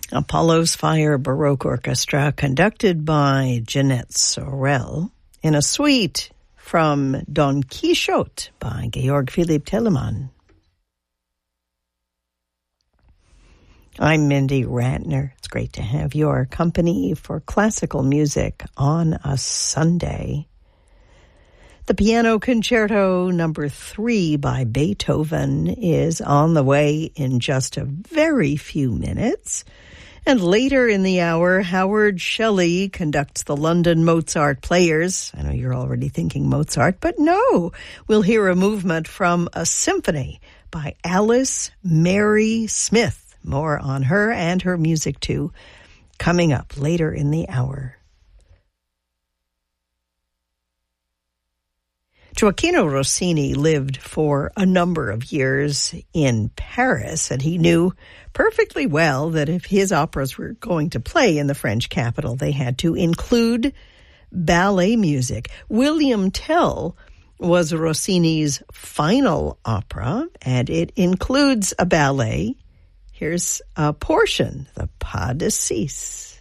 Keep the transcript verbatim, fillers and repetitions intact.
Apollo's Fire Baroque Orchestra, conducted by Jeanette Sorel, in a suite from Don Quixote by Georg Philipp Telemann. I'm Mindy Ratner. It's great to have your company for classical music on a Sunday. The Piano Concerto number three by Beethoven is on the way in just a very few minutes. And later in the hour, Howard Shelley conducts the London Mozart Players. I know you're already thinking Mozart, but no. We'll hear a movement from a symphony by Alice Mary Smith. More on her and her music, too, coming up later in the hour. Gioacchino Rossini lived for a number of years in Paris, and he knew perfectly well that if his operas were going to play in the French capital, they had to include ballet music. William Tell was Rossini's final opera, and it includes a ballet. Here's a portion, the Pas de Six.